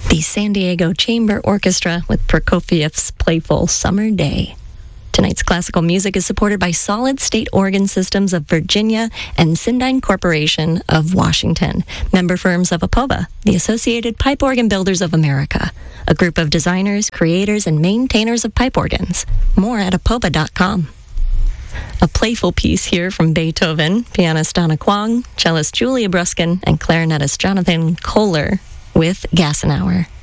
the San Diego Chamber Orchestra with Prokofiev's Playful Summer Day. Tonight's classical music is supported by Solid State Organ Systems of Virginia and Syndine Corporation of Washington, member firms of APOBA, the Associated Pipe Organ Builders of America, a group of designers, creators, and maintainers of pipe organs. More at apoba.com. A playful piece here from Beethoven, pianist Donna Kwong, cellist Julia Bruskin, and clarinetist Jonathan Kohler with Gassenauer.